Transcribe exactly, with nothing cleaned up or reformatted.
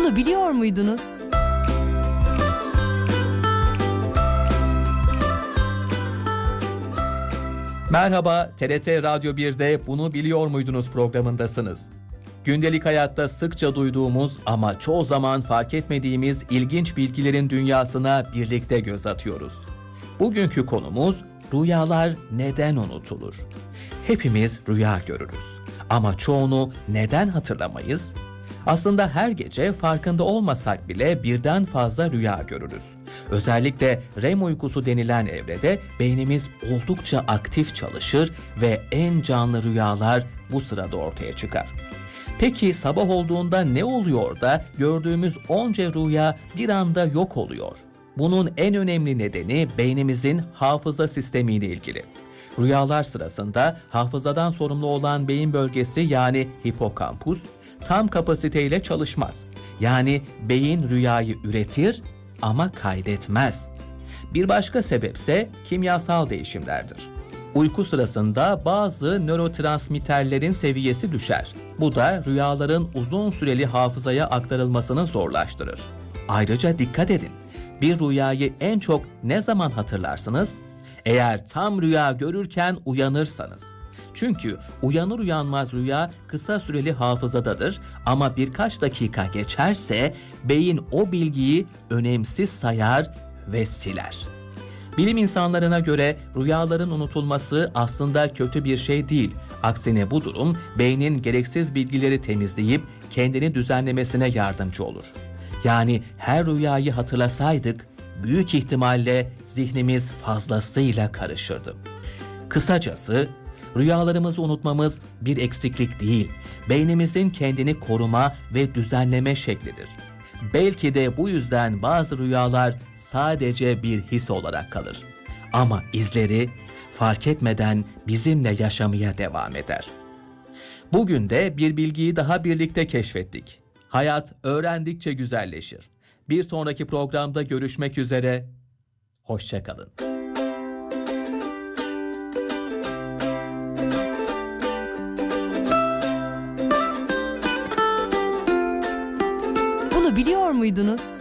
Bunu biliyor muydunuz? Merhaba, T R T Radyo bir'de Bunu Biliyor Muydunuz programındasınız. Gündelik hayatta sıkça duyduğumuz ama çoğu zaman fark etmediğimiz ilginç bilgilerin dünyasına birlikte göz atıyoruz. Bugünkü konumuz rüyalar neden unutulur? Hepimiz rüya görürüz ama çoğunu neden hatırlamayız? Aslında her gece farkında olmasak bile birden fazla rüya görürüz. Özellikle R E M uykusu denilen evrede beynimiz oldukça aktif çalışır ve en canlı rüyalar bu sırada ortaya çıkar. Peki sabah olduğunda ne oluyor da gördüğümüz onca rüya bir anda yok oluyor? Bunun en önemli nedeni beynimizin hafıza sistemiyle ilgili. Rüyalar sırasında hafızadan sorumlu olan beyin bölgesi yani hipokampus tam kapasiteyle çalışmaz. Yani beyin rüyayı üretir ama kaydetmez. Bir başka sebepse kimyasal değişimlerdir. Uyku sırasında bazı nörotransmitterlerin seviyesi düşer. Bu da rüyaların uzun süreli hafızaya aktarılmasını zorlaştırır. Ayrıca dikkat edin, bir rüyayı en çok ne zaman hatırlarsınız? Eğer tam rüya görürken uyanırsanız. Çünkü uyanır uyanmaz rüya kısa süreli hafızadadır ama birkaç dakika geçerse beyin o bilgiyi önemsiz sayar ve siler. Bilim insanlarına göre rüyaların unutulması aslında kötü bir şey değil. Aksine bu durum beynin gereksiz bilgileri temizleyip kendini düzenlemesine yardımcı olur. Yani her rüyayı hatırlasaydık büyük ihtimalle zihnimiz fazlasıyla karışırdı. Kısacası rüyalarımızı unutmamız bir eksiklik değil, beynimizin kendini koruma ve düzenleme şeklidir. Belki de bu yüzden bazı rüyalar sadece bir his olarak kalır. Ama izleri fark etmeden bizimle yaşamaya devam eder. Bugün de bir bilgiyi daha birlikte keşfettik. Hayat öğrendikçe güzelleşir. Bir sonraki programda görüşmek üzere, hoşça kalın. Bunu biliyor muydunuz?